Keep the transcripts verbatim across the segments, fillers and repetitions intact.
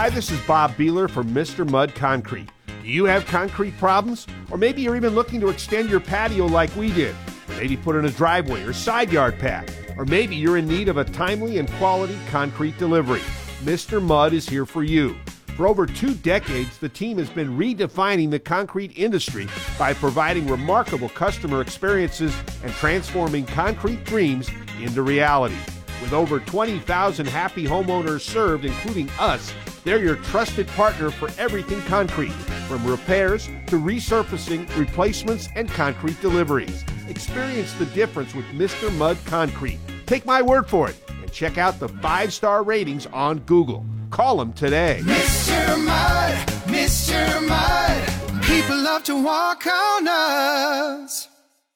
Hi, this is Bob Beeler from Mister Mud Concrete. Do you have concrete problems? Or maybe you're even looking to extend your patio like we did. Maybe put in a driveway or side yard pack. Or maybe you're in need of a timely and quality concrete delivery. Mister Mud is here for you. For over two decades, the team has been redefining the concrete industry by providing remarkable customer experiences and transforming concrete dreams into reality. With over twenty thousand happy homeowners served, including us, they're your trusted partner for everything concrete, from repairs to resurfacing, replacements, and concrete deliveries. Experience the difference with Mister Mud Concrete. Take my word for it and check out the five-star ratings on Google. Call them today. Mister Mud, Mister Mud, people love to walk on us.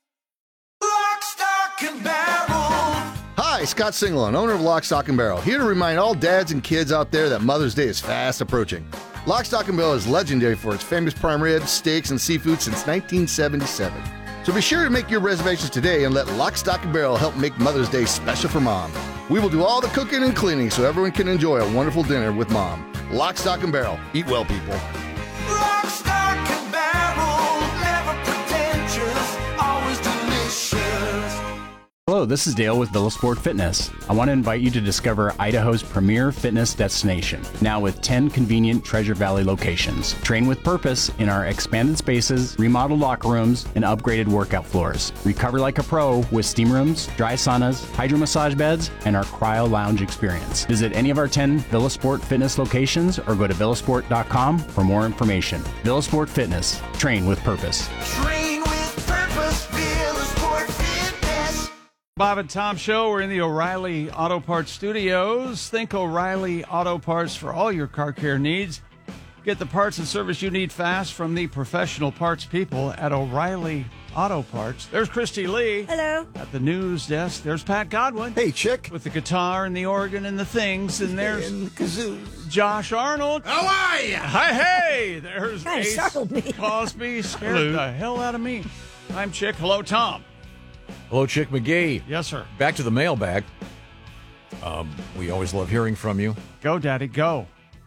Lock, stock, and barrel. Hi, Scott Singlon, owner of Lock, Stock, and Barrel, here to remind all dads and kids out there that Mother's Day is fast approaching. Lock, Stock, and Barrel is legendary for its famous prime ribs, steaks, and seafood since nineteen seventy-seven. So be sure to make your reservations today and let Lock, Stock, and Barrel help make Mother's Day special for Mom. We will do all the cooking and cleaning so everyone can enjoy a wonderful dinner with Mom. Lock, Stock, and Barrel. Eat well, people. Lock, stock, and barrel, never pretentious, always delicious. Hello, this is Dale with Villasport Fitness. I want to invite you to discover Idaho's premier fitness destination, now with ten convenient Treasure Valley locations. Train with purpose in our expanded spaces, remodeled locker rooms, and upgraded workout floors. Recover like a pro with steam rooms, dry saunas, hydro massage beds, and our cryo lounge experience. Visit any of our ten Villasport Fitness locations or go to villasport dot com for more information. Villasport Fitness. Train with purpose. Train with purpose, Villasport Fitness. Bob and Tom Show. We're in the O'Reilly Auto Parts studios. Think O'Reilly Auto Parts for all your car care needs. Get the parts and service you need fast from the professional parts people at O'Reilly Auto Parts. There's Christy Lee. Hello. At the news desk, there's Pat Godwin. Hey, chick. With the guitar and the organ and the things. And there's And the kazoos. Josh Arnold. How are you? Hi, hey. There's Kinda Ace startled me. Cosby. Scared Hello. the hell out of me. I'm Chick. Hello, Tom. Hello, Chick McGee. Yes, sir. Back to the mailbag. Um, we always love hearing from you. Go, Daddy, go.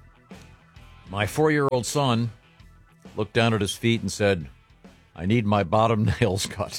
My four-year-old son looked down at his feet and said, I need my bottom nails cut.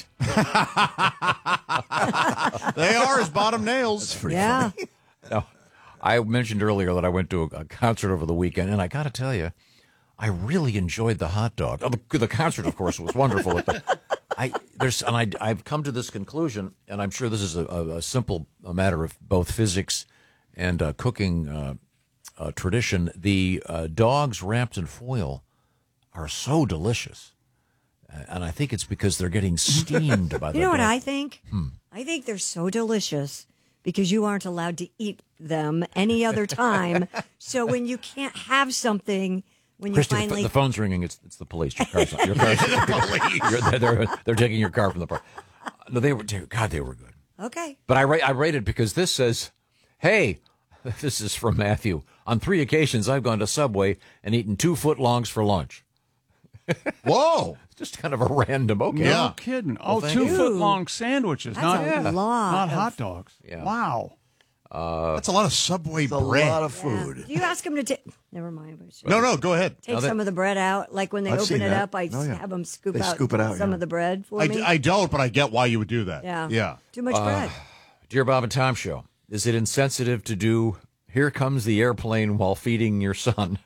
They are his bottom nails. Yeah. Now, I mentioned earlier that I went to a, a concert over the weekend, and I got to tell you, I really enjoyed the hot dog. Oh, the, the concert, of course, was wonderful. But the, I there's and I I've come to this conclusion, and I'm sure this is a, a, a simple a matter of both physics and uh, cooking uh, uh, tradition. The uh, dogs wrapped in foil are so delicious, uh, and I think it's because they're getting steamed by the. You know what dog. I think? Hmm. I think they're so delicious because you aren't allowed to eat them any other time. So when you can't have something, when you Christy, the, finally the phone's ringing. It's it's the police. Your car's, your car's, you're, they're, they're taking your car from the park. No, they were. God, they were good. okay, But I ra- I rated because this says, "Hey, this is from Matthew. On three occasions, I've gone to Subway and eaten two footlongs for lunch." Whoa. Just kind of a random. Okay. No Yeah. kidding. Oh, thank two you. foot long sandwiches, that's not a lot. not of- hot dogs. Yeah. Wow. That's a lot of Subway A bread. lot of Yeah. food. Do you ask them to take? Never mind. but sure. No, no, go ahead. Take Now that- some of the bread out, like when they I've open seen it that. up. I Oh, yeah. have them scoop They out, scoop it out, some yeah. of the bread for I, me. I don't, but I get why you would do that. yeah, Yeah. Too much bread. Dear Bob and Tom Show, is it insensitive to do "Here Comes the Airplane" while feeding your son?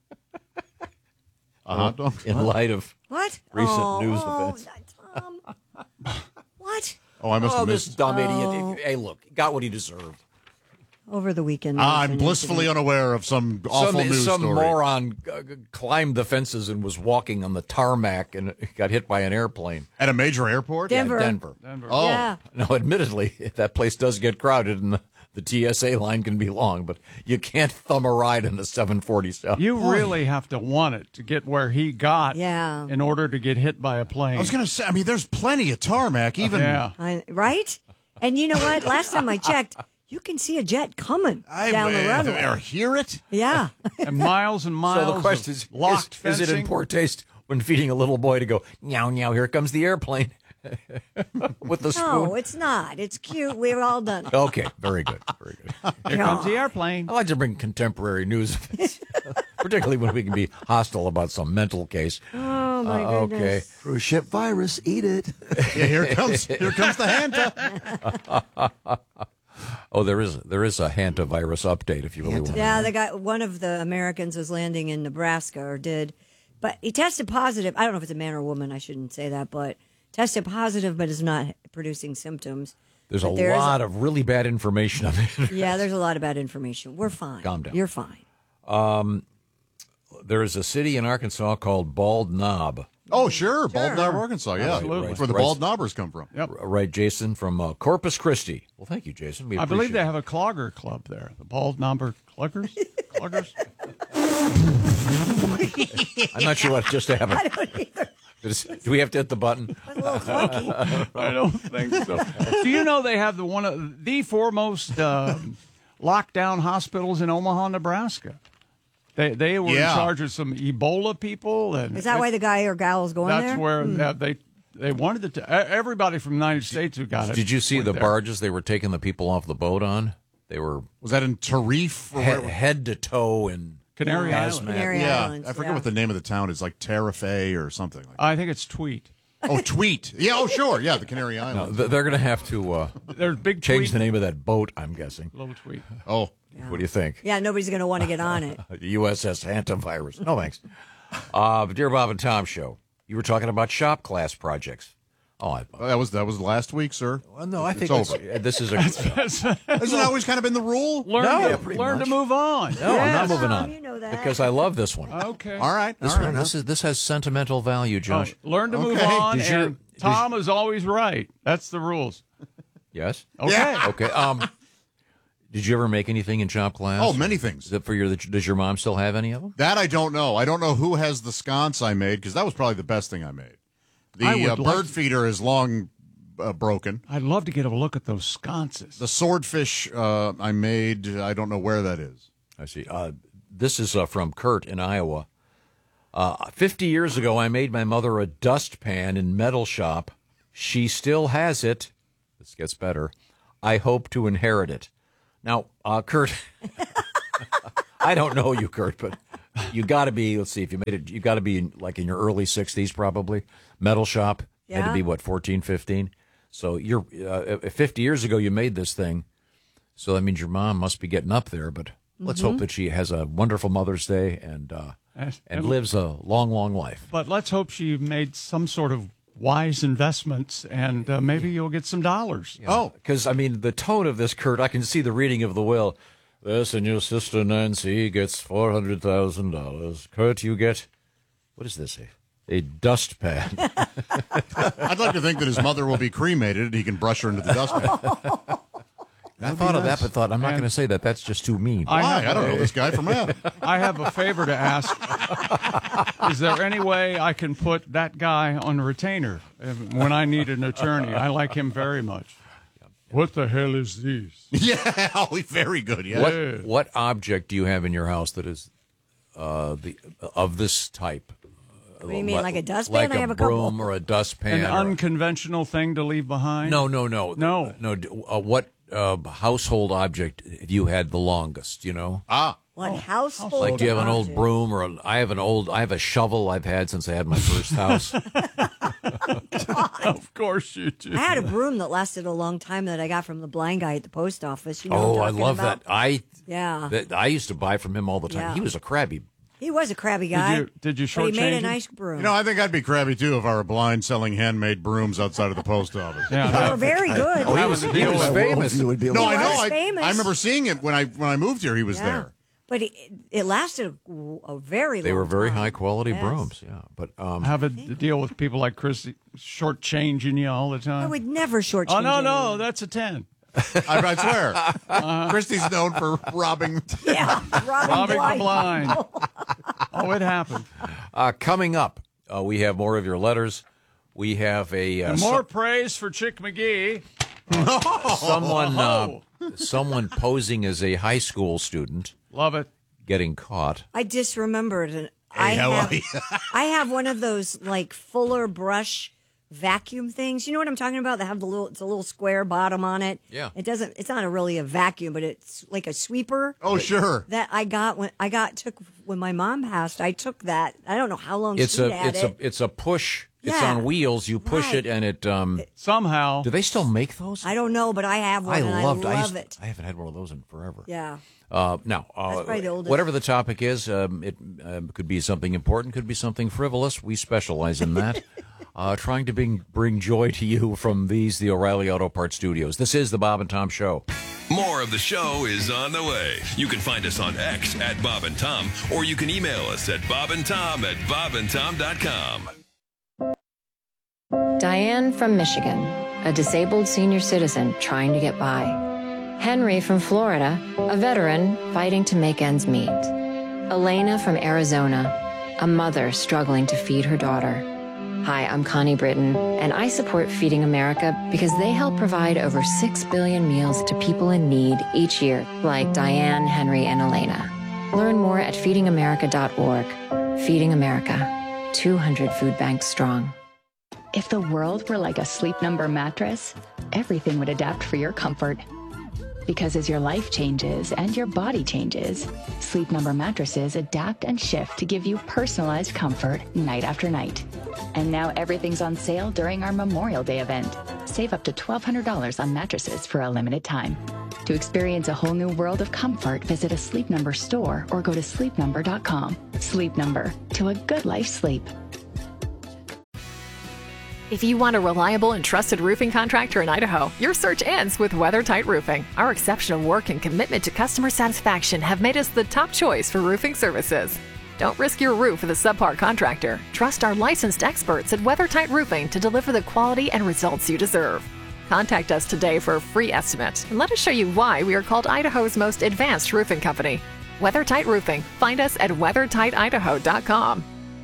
A hot dog? In light of What? recent oh, news oh, events. Tom. What? Oh, I must Oh, have this missed. dumb Oh. idiot. Hey, look, got what he deserved. Over the weekend. there was I'm an blissfully incident. unaware of some awful some, news some story. moron uh, climbed the fences and was walking on the tarmac and got hit by an airplane. At a major airport? Denver. Yeah, Denver. Oh. Yeah. Now, admittedly, that place does get crowded and the, the T S A line can be long, but you can't thumb a ride in a seven forty-seven. You really have to want it to get where he got Yeah. in order to get hit by a plane. I was going to say, I mean, there's plenty of tarmac, even. yeah. I, right? And you know what? Last time I checked, you can see a jet coming I, down the uh, runway. Or hear it? Yeah. And miles and miles So the question of is, locked is, is fencing. it in poor taste when feeding a little boy to go, meow, meow, here comes the airplane with the spoon? No, it's not. It's cute. We've all done it. Okay, very good, very good. Here comes the airplane. I like to bring contemporary news. particularly when we can be hostile about some mental case. Oh my Uh, goodness. okay. Cruise ship virus, eat it. Yeah, here comes here comes the Hanta. Oh, there is there is a hantavirus update if you really want. Yeah, the guy, one of the Americans was landing in Nebraska, or did, but he tested positive. I don't know if it's a man or woman. I shouldn't say that, but tested positive, but is not producing symptoms. There's But a there is lot of really bad information on it. Yeah, there's a lot of bad information. We're fine. Calm down. You're fine. Um, there is a city in Arkansas called Bald Knob. Oh, sure, Bald Knob, Arkansas. Yeah, Absolutely. that's where the Right. bald knobbers come from. Yep. R- Right, Jason, from uh, Corpus Christi. Well, thank you, Jason. We I believe appreciate they it. have a clogger club there. The Bald Number Cluggers? Cluggers? I'm not sure what just happened. I don't either. Does- Do we have to hit the button? It's a little clunky. I don't think so. Do you know they have the one of the foremost uh, lockdown hospitals in Omaha, Nebraska? They they were Yeah. in charge of some Ebola people, and Is that why the guy or gal is going that's there? where Hmm. that they they wanted it to. e- Everybody from the United States who got it. Did you see went the there. barges they were taking the people off the boat on? They were Was that in Tarif? Or head, where- head to toe in Canary hazmat. Island? Canary yeah, Islands, I forget yeah. what the name of the town is, like Tarife or something. Like I think it's Tweet. Oh, Tweet. Yeah, oh, sure. Yeah, the Canary No, Islands. th- they're going to have to uh, There's big change tweet, the name of that boat, I'm guessing. Little Tweet. Oh, What do you think? Yeah, nobody's going to want to get on it. The U S S Hantavirus. No, thanks. Uh, Dear Bob and Tom show. You were talking about shop class projects. Oh, I, that was that was last week, sir. well, no, I It's think over. it's- this is a. Hasn't that always kind of been the rule? Learn, No, to, yeah, pretty learn much. to move on. No, I'm not moving Tom, on you know that. because I love this one. Okay. All right. This all one, right. this is this has sentimental value, Josh. Oh, learn to move Okay. on. Does your- and Tom is always right. That's the rules. Yes. Okay. Yeah. Okay. Um, did you ever make anything in shop class? Oh, many things. Is it for your? Does your mom still have any of them? That I don't know. I don't know who has the sconce I made because that was probably the best thing I made. The I would uh, like bird to- feeder is long uh, broken. I'd love to get a look at those sconces. The swordfish uh, I made, I don't know where that is. I see. Uh, this is uh, from Kurt in Iowa. Uh, Fifty years ago, I made my mother a dustpan in metal shop. She still has it. This gets better. I hope to inherit it. Now, uh, Kurt, I don't know you, Kurt, but you got to be. Let's see if you made it. You got to be in, like in your early sixties, probably. Metal shop had to Yeah. be what fourteen, fifteen. So you're uh, fifty years ago. You made this thing. So that means your mom must be getting up there. But let's hope that she has a wonderful Mother's Day and uh, Yes. and And- lives a long, long life. But let's hope she made some sort of wise investments, and uh, maybe you'll get some dollars. Oh, because I mean, the tone of this, Kurt, I can see the reading of the will. This and your sister Nancy gets four hundred thousand dollars. Kurt, you get what is this? A, a dustpan. I'd like to think that his mother will be cremated and he can brush her into the dustpan. I thought of that, but thought I'm not And- going to say that. That's just too mean. I Why? have I don't a- know this guy from Matt. I have a favor to ask. Is there any way I can put that guy on retainer uh, when I need an attorney? I like him very much. What the hell is this? Yeah, oh, very good. Yeah. What what object do you have in your house that is uh, the of this type? What do you mean, like a dustpan? Like I a have a couple. broom or a dustpan? An or- unconventional thing to leave behind? no, no, no, No. no. d- Uh, what uh, household object have you had the longest? You know, Ah, What household? like do you have an old object? broom or a, I have an old I have a shovel I've had since I had my first house. Of course you do. I had a broom that lasted a long time that I got from the blind guy at the post office. You know Oh, what I I'm talking love about? that. I Yeah. that I used to buy from him all the time. Yeah. He was a crabby. He was a crabby guy. you- did you But he made shortchange a him? nice broom. you know, I think I'd be crabby too if I were blind selling handmade brooms outside of the post office. Yeah, they that- were very good. Oh, he was, he was I famous. You would be No, like, I know. was I, famous. I remember seeing it when I when I moved here. He was Yeah. there. But it, it lasted a, a very They long were very time. high quality Yes. brooms. Yeah, but um, have a deal with people like Chris shortchanging you all the I time. would never shortchange Oh, no, no, anyone. that's a ten. I, I swear. Christy's known for robbing. Yeah, Robin Robbing the Blythe. blind. Oh, it happened. uh, coming up, uh, we have more of your letters. We have a uh, And more so- praise for Chick McGee. someone uh, Oh. someone posing as a high school student Love it. getting caught. I disremembered. And I how have, are you? I have one of those like Fuller brush vacuum things. You know what I'm talking about? They have the little, it's a little square bottom on it. Yeah. It doesn't, it's not a really a vacuum, but it's like a sweeper. Oh, sure. That I got when I got, took, when my mom passed, I took that. I don't know how long It's she a had it's it. a it's a push. It's Yeah. on wheels. You push Right. it and it um Somehow. do they still make those? I don't know, but I have one I and loved I love used, it. I haven't had one of those in forever. Yeah. Uh, now, uh, That's probably the oldest. whatever the topic is, um, it um, could be something important, could be something frivolous. We specialize in that. uh, trying to bring, bring joy to you from these, the O'Reilly Auto Parts Studios. This is the Bob and Tom Show. More of the show is on the way. You can find us on X at Bob and Tom, or you can email us at bobandtom at bobandtom dot com. Diane from Michigan, a disabled senior citizen trying to get by. Henry from Florida, a veteran fighting to make ends meet. Elena from Arizona, a mother struggling to feed her daughter. Hi, I'm Connie Britton, and I support Feeding America because they help provide over six billion meals to people in need each year, like Diane, Henry, and Elena. Learn more at feeding america dot org. Feeding America, two hundred food banks strong. If the world were like a Sleep Number mattress, everything would adapt for your comfort. Because as your life changes and your body changes, Sleep Number mattresses adapt and shift to give you personalized comfort night after night. And now everything's on sale during our Memorial Day event. Save up to twelve hundred dollars on mattresses for a limited time. To experience a whole new world of comfort, visit a Sleep Number store or go to sleep number dot com. Sleep Number, to a good life sleep. If you want a reliable and trusted roofing contractor in Idaho, your search ends with WeatherTight Roofing. Our exceptional work and commitment to customer satisfaction have made us the top choice for roofing services. Don't risk your roof with a subpar contractor. Trust our licensed experts at WeatherTight Roofing to deliver the quality and results you deserve. Contact us today for a free estimate and let us show you why we are called Idaho's most advanced roofing company. WeatherTight Roofing. Find us at weather tight idaho dot com.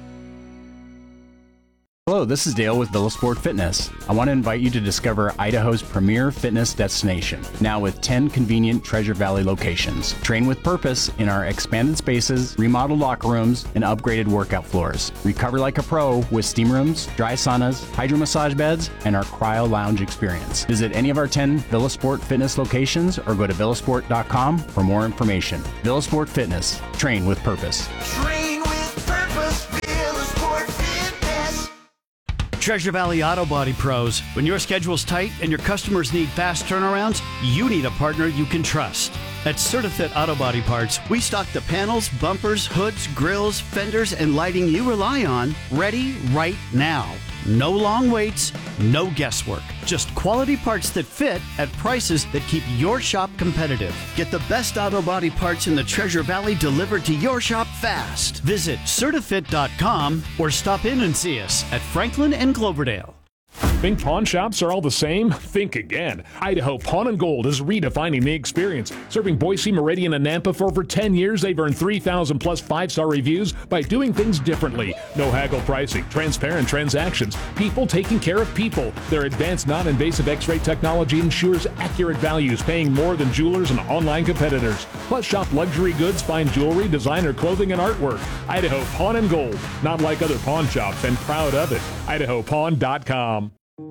Hello, this is Dale with Villasport Fitness. I want to invite you to discover Idaho's premier fitness destination, now with ten convenient Treasure Valley locations. Train with purpose in our expanded spaces, remodeled locker rooms, and upgraded workout floors. Recover like a pro with steam rooms, dry saunas, hydro massage beds, and our cryo lounge experience. Visit any of our ten Villasport Fitness locations or go to villasport dot com for more information. Villasport Fitness. Train with purpose. Train with purpose, Villasport Fitness. Treasure Valley Auto Body Pros. When your schedule's tight and your customers need fast turnarounds, you need a partner you can trust. At CertiFit Auto Body Parts, we stock the panels, bumpers, hoods, grills, fenders, and lighting you rely on, ready right now. No long waits, no guesswork. Just quality parts that fit at prices that keep your shop competitive. Get the best auto body parts in the Treasure Valley delivered to your shop fast. Visit certifit dot com or stop in and see us at Franklin and Cloverdale. Think pawn shops are all the same? Think again. Idaho Pawn and Gold is redefining the experience. Serving Boise, Meridian, and Nampa for over ten years, they've earned three thousand plus five-star reviews by doing things differently. No haggle pricing, transparent transactions, people taking care of people. Their advanced non-invasive x-ray technology ensures accurate values, paying more than jewelers and online competitors. Plus, shop luxury goods, fine jewelry, designer clothing, and artwork. Idaho Pawn and Gold. Not like other pawn shops, and proud of it. idaho pawn dot com.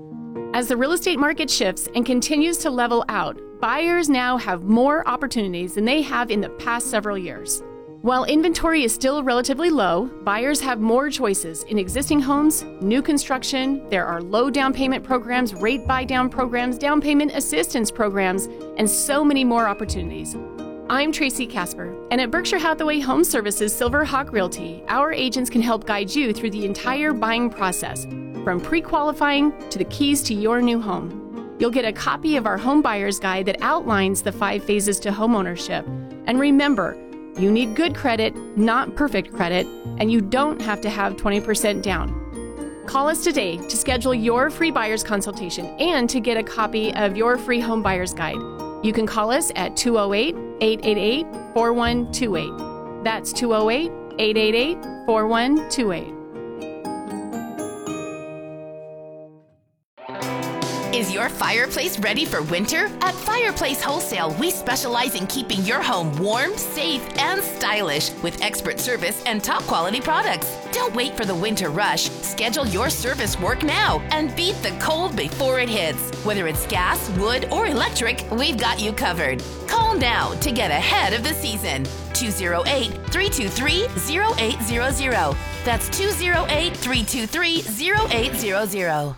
As the real estate market shifts and continues to level out, buyers now have more opportunities than they have in the past several years. While inventory is still relatively low, buyers have more choices in existing homes, new construction. There are low down payment programs, rate buy down programs, down payment assistance programs, and so many more opportunities. I'm Tracy Casper, and at Berkshire Hathaway Home Services Silver Hawk Realty, our agents can help guide you through the entire buying process, from pre-qualifying to the keys to your new home. You'll get a copy of our home buyer's guide that outlines the five phases to homeownership. And remember, you need good credit, not perfect credit, and you don't have to have twenty percent down. Call us today to schedule your free buyer's consultation and to get a copy of your free home buyer's guide. You can call us at two oh eight, eight eight eight, four one two eight. That's two oh eight, eight eight eight, four one two eight. Is your fireplace ready for winter? At Fireplace Wholesale, we specialize in keeping your home warm, safe, and stylish with expert service and top quality products. Don't wait for the winter rush. Schedule your service work now and beat the cold before it hits. Whether it's gas, wood, or electric, we've got you covered. Call now to get ahead of the season. two oh eight, three two three, oh eight hundred. That's two oh eight, three two three, oh eight hundred.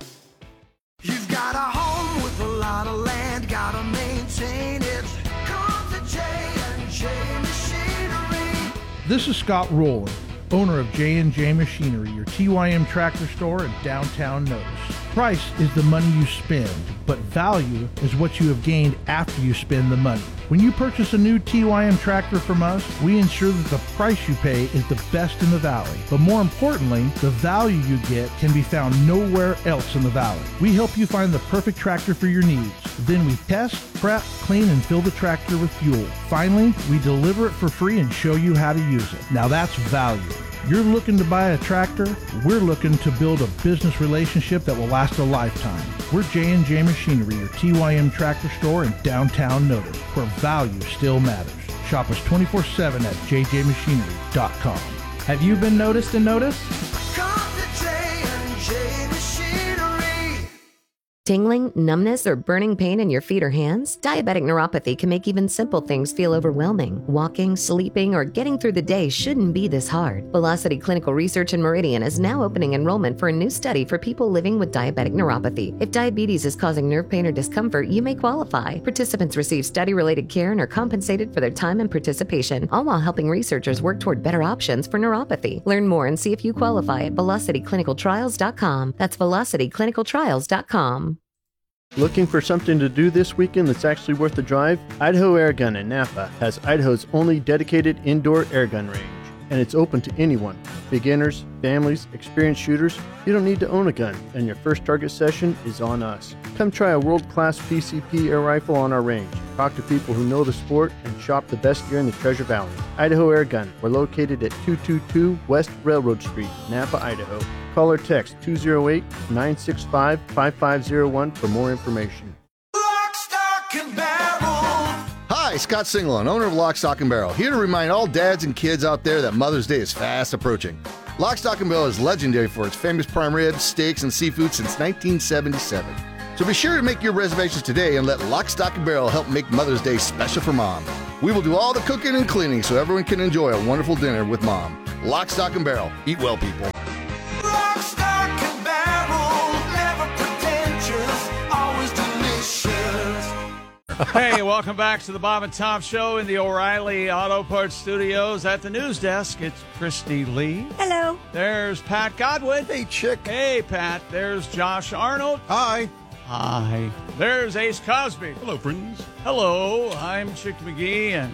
You've got a home with a lot of land, gotta maintain it. Come to J and J Machinery. This is Scott Rowland, owner of J and J Machinery, your T Y M tractor store in downtown Notice. Price is the money you spend, but value is what you have gained after you spend the money. When you purchase a new T Y M tractor from us, we ensure that the price you pay is the best in the valley. But more importantly, the value you get can be found nowhere else in the valley. We help you find the perfect tractor for your needs. Then we test, prep, clean, and fill the tractor with fuel. Finally, we deliver it for free and show you how to use it. Now that's value. You're looking to buy a tractor, we're looking to build a business relationship that will last a lifetime. We're J and J Machinery, your T Y M tractor store in downtown Notice, where value still matters. Shop us twenty-four seven at j j machinery dot com. Have you been noticed and noticed? Come to J and J Machinery. Tingling, numbness, or burning pain in your feet or hands? Diabetic neuropathy can make even simple things feel overwhelming. Walking, sleeping, or getting through the day shouldn't be this hard. Velocity Clinical Research in Meridian is now opening enrollment for a new study for people living with diabetic neuropathy. If diabetes is causing nerve pain or discomfort, you may qualify. Participants receive study-related care and are compensated for their time and participation, all while helping researchers work toward better options for neuropathy. Learn more and see if you qualify at velocity clinical trials dot com. That's velocity clinical trials dot com. Looking for something to do this weekend that's actually worth the drive? Idaho Airgun in Napa has Idaho's only dedicated indoor airgun range, and it's open to anyone. Beginners, families, experienced shooters, you don't need to own a gun, and your first target session is on us. Come try a world-class P C P air rifle on our range. Talk to people who know the sport and shop the best gear in the Treasure Valley. Idaho Airgun, we're located at two two two West Railroad Street, Napa, Idaho. Call or text two oh eight, nine six five, five five oh one for more information. Lock, stock, and barrel. Hi, Scott Singlon, owner of Lock, Stock, and Barrel, here to remind all dads and kids out there that Mother's Day is fast approaching. Lock, Stock, and Barrel is legendary for its famous prime ribs, steaks, and seafood since nineteen seventy-seven. So be sure to make your reservations today and let Lock, Stock, and Barrel help make Mother's Day special for Mom. We will do all the cooking and cleaning so everyone can enjoy a wonderful dinner with Mom. Lock, Stock, and Barrel. Eat well, people. Lock, stock, and barrel. Never pretentious, always delicious. Hey, welcome back to the Bob and Tom Show in the O'Reilly Auto Parts Studios. At the news desk, it's Christy Lee. Hello. There's Pat Godwin. Hey, chick. Hey, Pat. There's Josh Arnold. Hi. Hi. There's Ace Cosby. Hello, friends. Hello, I'm Chick McGee, and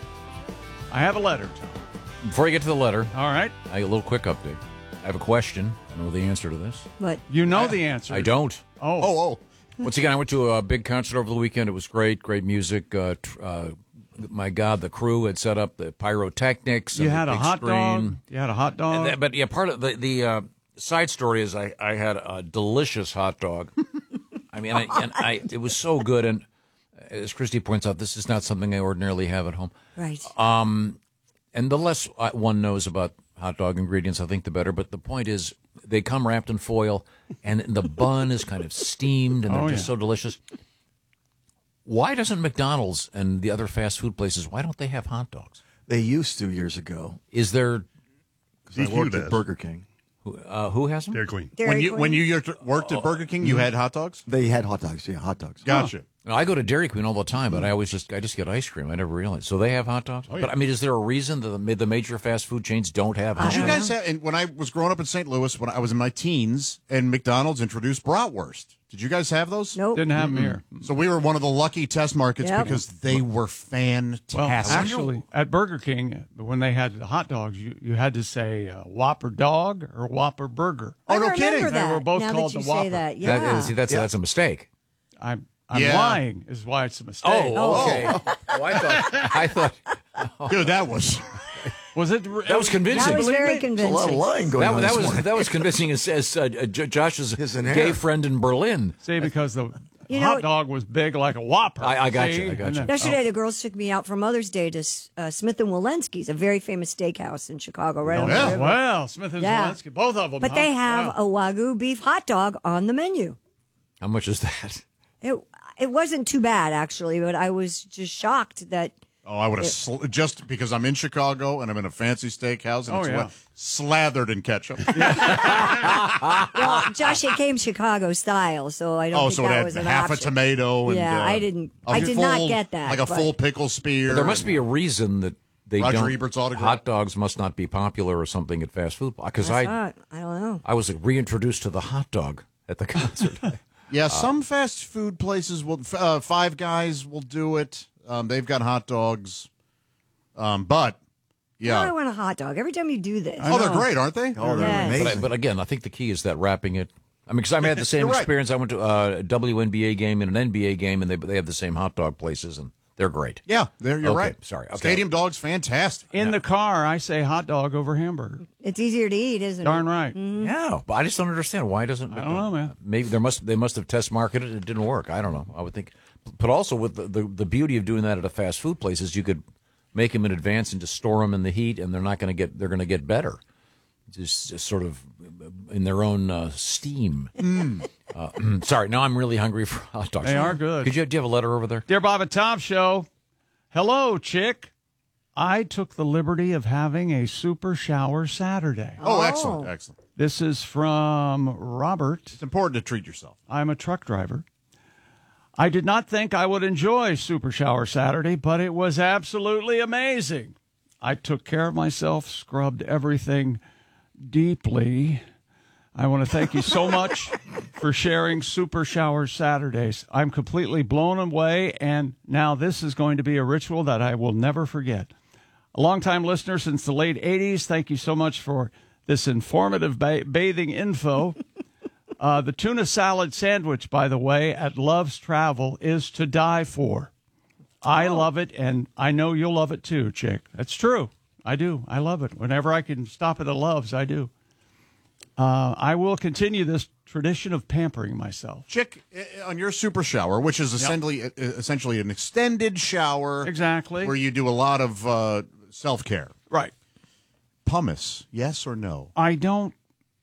I have a letter, Tom. Before you get to the letter, all right, I a little quick update. I have a question. I know the answer to this. What? You know the answer. I don't. Oh. Oh, oh. Once again, I went to a big concert over the weekend. It was great, great music. Uh, tr- uh, my God, the crew had set up the pyrotechnics. You and had the a big hot screen. dog. You had a hot dog. And that- but yeah, part of the the uh, side story is I, I had a delicious hot dog. I mean, I, and I it was so good. And as Christy points out, this is not something I ordinarily have at home. Right. Um, and the less one knows about hot dog ingredients, I think the better. But the point is, they come wrapped in foil, and the bun is kind of steamed, and they're Oh, just yeah. so delicious. Why doesn't McDonald's and the other fast food places, why don't they have hot dogs? They used to years ago. Is there... I worked at Burger King. Who, uh, who has them? Dairy Queen. Dairy when you Queen? when you worked at Burger King, you had hot dogs? They had hot dogs. Yeah, hot dogs. Gotcha. No, I go to Dairy Queen all the time, but I always just I just get ice cream. I never realized. So they have hot dogs? Oh, yeah. But I mean, is there a reason that the, the major fast food chains don't have hot Did you dogs? guys have, and when I was growing up in Saint Louis, when I was in my teens, and McDonald's introduced bratwurst. Did you guys have those? Nope. Didn't have them here. So we were one of the lucky test markets Yep. because they were fantastic. Well, actually, at Burger King, when they had the hot dogs, you, you had to say uh, Whopper dog or Whopper burger. Oh, I no remember kidding. That. They were both now called that you the Whopper. Say that. That- Yeah. see, that's, that's a mistake. I'm, I'm Yeah. lying, is why it's a mistake. Oh, okay. oh, I thought... I thought Dude, that was... Was it? That was convincing. That was very There's a convincing. lot of lying going That, on that this was morning. that was convincing as, as uh, J- Josh's His gay inherent- friend in Berlin. See, because the You hot know, dog was big like a Whopper. I, I got see? you. I got And you. then- yesterday the girls took me out for Mother's Day to uh, Smith and Wolenski's, a very famous steakhouse in Chicago, right Oh, on yeah. the river. Well, Smith and Yeah. Zelensky, both of them. But huh? they have Wow. a Wagyu beef hot dog on the menu. How much is that? It it wasn't too bad actually, but I was just shocked that. Oh, I would have It- sl- just because I'm in Chicago and I'm in a fancy steakhouse and Oh, it's yeah. wa- slathered in ketchup. Well, Josh, it came Chicago style, so I don't oh, think so that it had was an half option. a tomato. And, Yeah, uh, I didn't- a I did not full- get that, Like a but- full pickle spear. But there must be a reason that they Roger don't. Ebert's autograph. Hot dogs must not be popular or something at fast food because I I thought, I don't know. I was reintroduced to the hot dog at the concert. Yeah, some fast food places will. Uh, Five Guys will do it. Um, they've got hot dogs. Um, but Now I yeah, want a hot dog every time you do this. oh, they're great, aren't they? Oh, they're Yes. amazing. But, I, but again, I think the key is that wrapping it. I mean, because I had the same You're right. experience. I went to a W N B A game and an N B A game, and they they have the same hot dog places, and they're great. Yeah, there you're Okay, right. sorry. Okay. Stadium dogs, fantastic. In the car, I say hot dog over hamburger. It's easier to eat, isn't Darn it? right. Yeah, but I just don't understand why doesn't. I don't know, man. Maybe there must they must have test marketed it. It didn't work. I don't know. I would think, but also with the, the the beauty of doing that at a fast food place is you could make them in advance and just store them in the heat, and they're not going to get they're going to get better. Just, just sort of in their own uh, steam. Uh, sorry, now I'm really hungry for hot dogs. They are good. Could you do you have a letter over there? Dear Bob and Tom Show, hello, chick. I took the liberty of having a super shower Saturday. Oh, excellent, excellent. This is from Robert. It's important to treat yourself. I'm a truck driver. I did not think I would enjoy Super Shower Saturday, but it was absolutely amazing. I took care of myself, scrubbed everything deeply. I want to thank you so much for sharing Super Shower Saturdays. I'm completely blown away, and now this is going to be a ritual that I will never forget. A longtime listener since the late eighties, thank you so much for this informative ba- bathing info. Uh, the tuna salad sandwich, by the way, at Love's Travel is to die for. I love it, and I know you'll love it too, chick. That's true. I do. I love it. Whenever I can stop at a Love's, I do. Uh, I will continue this tradition of pampering myself. Chick, uh, on your super shower, which is essentially uh, essentially an extended shower, exactly, where you do a lot of uh, self care. Right. Pumice, yes or no? I don't.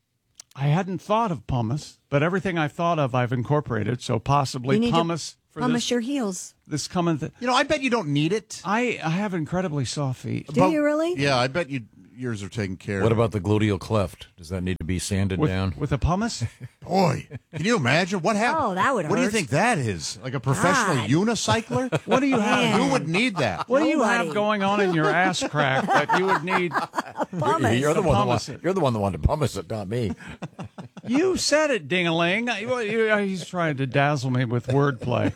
I hadn't thought of pumice, but everything I've thought of, I've incorporated. So possibly You need to pumice for pumice this, your heels. this coming. Th- You know, I bet you don't need it. I I have incredibly soft feet. Do you really? Yeah, I bet you yours are taken care What of. about the gluteal cleft? Does that need to be sanded With, down? with a pumice? Boy, can you imagine what happened? Oh, that would What do you hurt. think that is? Like a professional God. unicycler? What do you have? Man. Who would need that? What do you Nobody. have going on in your ass crack that you would need? Pumice. You're the To one. That pumice wa- it. you're the one that wanted to pumice it, not me. You said it, ding-a-ling. You- you- He's trying to dazzle me with wordplay.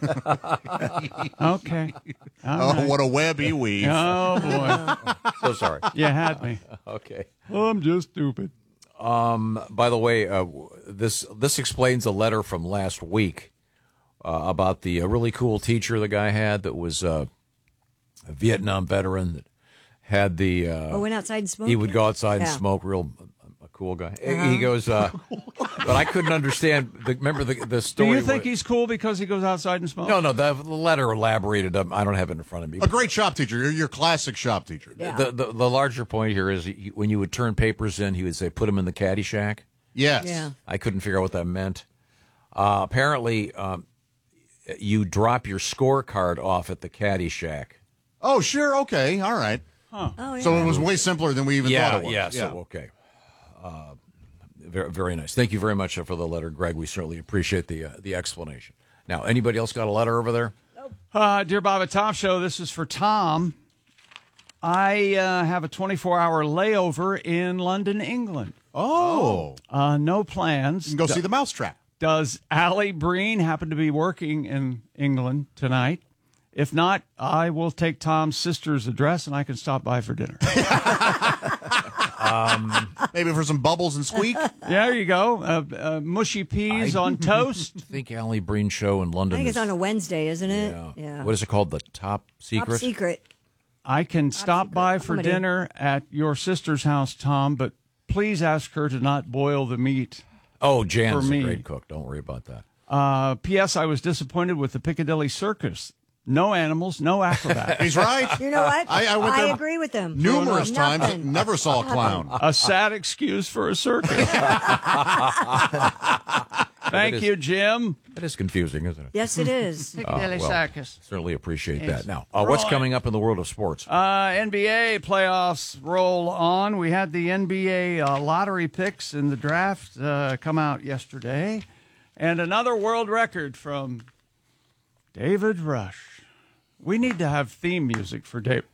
Okay. All Oh, right. what a web you weave. Oh, boy. So sorry. You had me. Okay. I'm just stupid. Um, by the way, uh, this this explains a letter from last week uh, about the uh, really cool teacher the guy had that was uh, a Vietnam veteran that had the. Uh, Oh, went outside and smoked? He would go outside and Yeah. smoke. Real a cool guy. Uh-huh. He goes, uh, but I couldn't understand. The, remember the the Do story? you think where- he's cool because he goes outside and smokes? No, no. The, the letter elaborated. Um, I don't have it in front of me. A great shop teacher. You're your classic shop teacher. Yeah. The, the the larger point here is he, when you would turn papers in, he would say, "Put them in the caddy shack." Yes. Yeah. I couldn't figure out what that meant. Uh, apparently, um, you drop your scorecard off at the caddy shack. Oh, sure. Okay. All right. Oh, yeah. So it was way simpler than we even yeah, thought it was. yeah. So okay. Uh, very, very nice. Thank you very much for the letter, Greg. We certainly appreciate the uh, the explanation. Now, anybody else got a letter over there? Uh, dear Bob and Tom Show, this is for Tom. I uh, have a twenty-four hour layover in London, England. Oh. Uh, no plans. You can go Do- see the mousetrap. Does Allie Breen happen to be working in England tonight? If not, I will take Tom's sister's address and I can stop by for dinner. Um, maybe for some bubbles and squeak. There you go. Uh, uh, mushy peas I- on toast. I think Allie Breen show in I London. think it's is- on a Wednesday, isn't it? yeah. Yeah. What is it called? The Top Secret? Top secret. I can stop by for Comedy. dinner at your sister's house, Tom, but please ask her to not boil the meat. Oh, Jan's For me. a great cook. Don't worry about that. Uh, P S. I was disappointed with the Piccadilly Circus. No animals, no acrobats. He's right. You know what? I, I, went there agree with him. numerous Nothing. times. Never saw a clown. A sad excuse for a circus. Thank That is- you, Jim. That is confusing, isn't it? Yes, it is. Piccadilly well, Circus. Certainly appreciate Yes. that. Now, uh, what's Right. coming up in the world of sports? Uh, N B A playoffs roll on. We had the N B A uh, lottery picks in the draft uh, come out yesterday. And another world record from David Rush. We need to have theme music for David.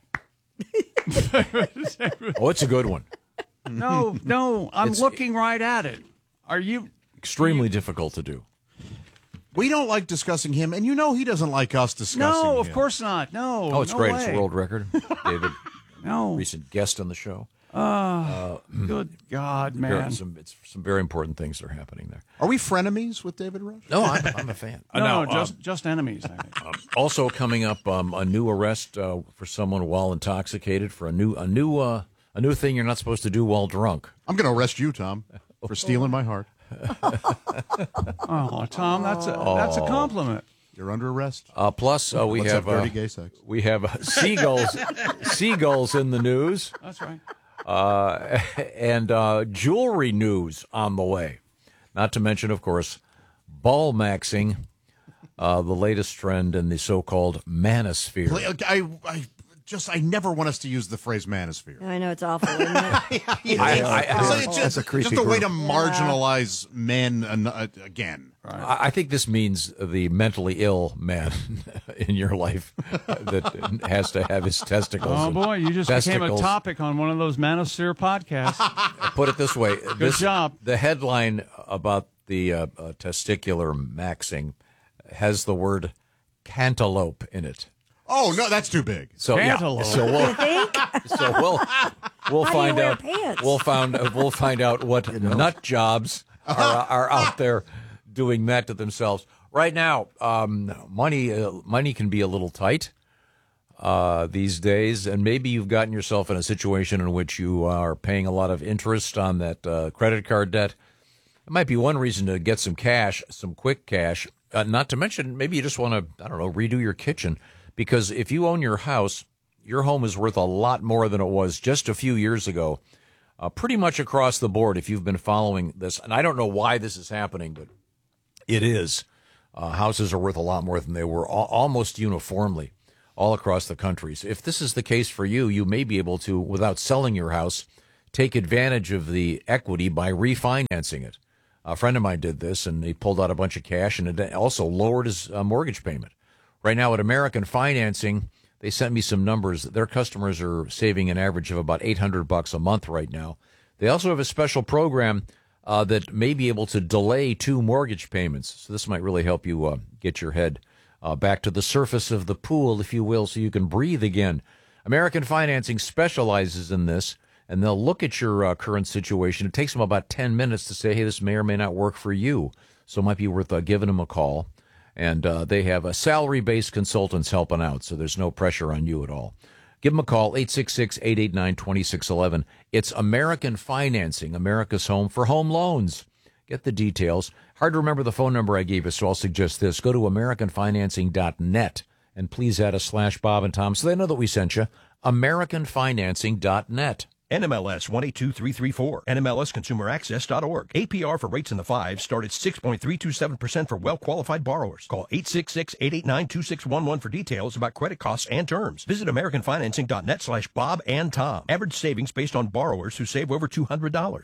Oh, it's a good one. No, no, I'm It's- looking right at it. Are you? Extremely difficult to do. We don't like discussing him, and you know he doesn't like us discussing No, of him. course not. No. Oh, it's no great. way. It's a world record. David, No. recent guest on the show. Uh, good God, There are man. Some, it's some very important things that are happening there. Are we frenemies with David Rush? No, I'm, I'm a fan. No, Now, no, just um, just enemies. I think. um, also coming up, um, a new arrest uh, for someone while intoxicated for a new a new uh, a new thing you're not supposed to do while drunk. I'm going to arrest you, Tom, for stealing my heart. Oh, Tom, that's a that's a compliment. You're under arrest. Uh, plus, uh, we Let's have, have dirty uh, gay sex. we have uh, seagulls seagulls in the news. That's right. Uh, and uh, jewelry news on the way. Not to mention, of course, ball maxing, uh, the latest trend in the so-called manosphere. Play- I, I just, I never want us to use the phrase manosphere. I know it's awful, isn't it? It's, I- it's- I- it's That's just, a creepy just a way group. to marginalize men an- uh, again. I I think this means the mentally ill man in your life that has to have his testicles. Oh and boy, you just became a testicles. topic on one of those Manosphere podcasts. Put it this way: Good this, job. The headline about the uh, uh, testicular maxing has the word cantaloupe in it. Oh no, that's too big. So Cantaloupe. yeah, so we'll You think? so we'll we'll How do you find wear out pants? we'll find we'll find out what nut jobs are are out there doing that to themselves right now. Um, money uh, money can be a little tight uh, these days, and maybe you've gotten yourself in a situation in which you are paying a lot of interest on that uh, credit card debt. It might be one reason to get some cash, some quick cash. Uh, not to mention, maybe you just want to, I don't know, redo your kitchen. Because if you own your house, your home is worth a lot more than it was just a few years ago. Uh, pretty much across the board, if you've been following this. And I don't know why this is happening, but it is. Uh, houses are worth a lot more than they were, al- almost uniformly, all across the country. So if this is the case for you, you may be able to, without selling your house, take advantage of the equity by refinancing it. A friend of mine did this, and he pulled out a bunch of cash, and it also lowered his uh, mortgage payment. Right now at American Financing, they sent me some numbers. Their customers are saving an average of about eight hundred bucks a month right now. They also have a special program uh, that may be able to delay two mortgage payments. So this might really help you uh, get your head uh, back to the surface of the pool, if you will, so you can breathe again. American Financing specializes in this, and they'll look at your uh, current situation. It takes them about ten minutes to say, hey, this may or may not work for you. So it might be worth uh, giving them a call. And uh, they have a salary-based consultants helping out, so there's no pressure on you at all. Give them a call, eight six six, eight eight nine, two six one one. It's American Financing, America's home for home loans. Get the details. Hard to remember the phone number I gave you, so I'll suggest this. Go to american financing dot net, and please add a slash Bob and Tom so they know that we sent you. american financing dot net. N M L S one eight two three three four, N M L S consumer access dot org. A P R for rates in the fives start at six point three two seven percent for well-qualified borrowers. Call eight six six, eight eight nine, two six one one for details about credit costs and terms. Visit american financing dot net slash Bob and Tom. Average savings based on borrowers who save over two hundred dollars.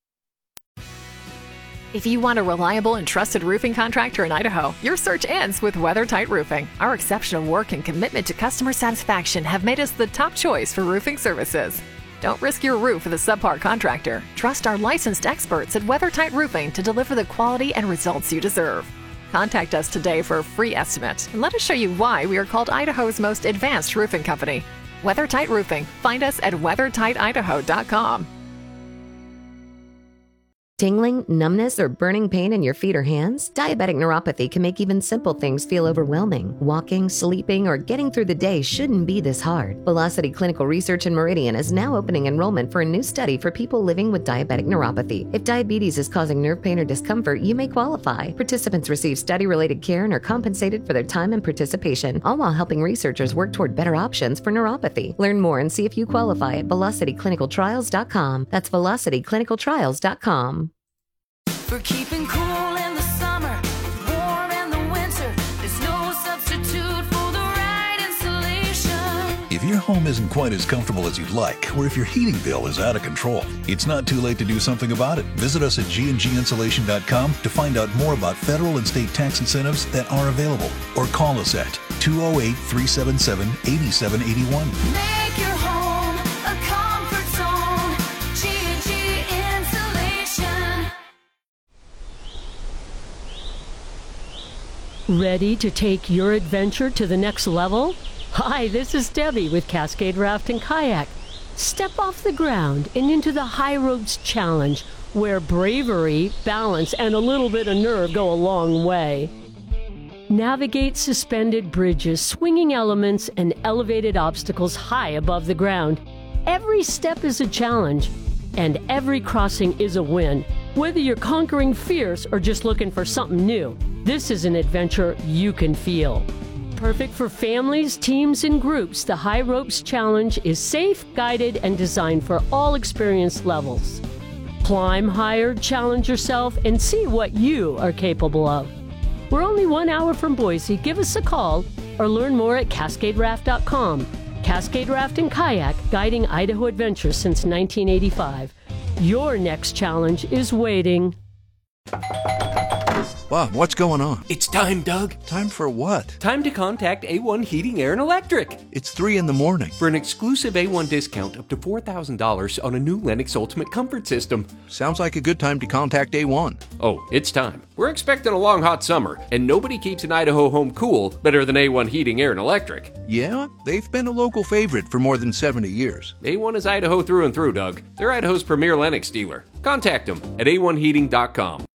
If you want a reliable and trusted roofing contractor in Idaho, your search ends with WeatherTight Roofing. Our exceptional work and commitment to customer satisfaction have made us the top choice for roofing services. Don't risk your roof with a subpar contractor. Trust our licensed experts at WeatherTight Roofing to deliver the quality and results you deserve. Contact us today for a free estimate and let us show you why we are called Idaho's most advanced roofing company. WeatherTight Roofing. Find us at weather tight idaho dot com. Tingling, numbness, or burning pain in your feet or hands? Diabetic neuropathy can make even simple things feel overwhelming. Walking, sleeping, or getting through the day shouldn't be this hard. Velocity Clinical Research in Meridian is now opening enrollment for a new study for people living with diabetic neuropathy. If diabetes is causing nerve pain or discomfort, you may qualify. Participants receive study-related care and are compensated for their time and participation, all while helping researchers work toward better options for neuropathy. Learn more and see if you qualify at velocity clinical trials dot com. That's velocity clinical trials dot com. For keeping cool in the summer, warm in the winter, there's no substitute for the right insulation. If your home isn't quite as comfortable as you'd like, or if your heating bill is out of control, it's not too late to do something about it. Visit us at G and G insulation dot com to find out more about federal and state tax incentives that are available, or call us at two oh eight, three seven seven, eight seven eight one. Make your home a comfort zone. G and G Insulation. Ready to take your adventure to the next level? Hi, this is Debbie with Cascade Raft and Kayak. Step off the ground and into the High Ropes Challenge, where bravery, balance, and a little bit of nerve go a long way. Navigate suspended bridges, swinging elements, and elevated obstacles high above the ground. Every step is a challenge, and every crossing is a win. Whether you're conquering fears or just looking for something new, this is an adventure you can feel. Perfect for families, teams, and groups, the High Ropes Challenge is safe, guided, and designed for all experience levels. Climb higher, challenge yourself, and see what you are capable of. We're only one hour from Boise. Give us a call or learn more at cascade raft dot com. Cascade Raft and Kayak, guiding Idaho adventures since nineteen eighty-five. Your next challenge is waiting. Bob, what's going on? It's time, Doug. Time for what? Time to contact A one Heating, Air, and Electric. It's three in the morning. For an exclusive A one discount up to four thousand dollars on a new Lennox Ultimate Comfort System. Sounds like a good time to contact A one. Oh, it's time. We're expecting a long, hot summer, and nobody keeps an Idaho home cool better than A one Heating, Air, and Electric. Yeah, they've been a local favorite for more than seventy years. A one is Idaho through and through, Doug. They're Idaho's premier Lennox dealer. Contact them at A one heating dot com.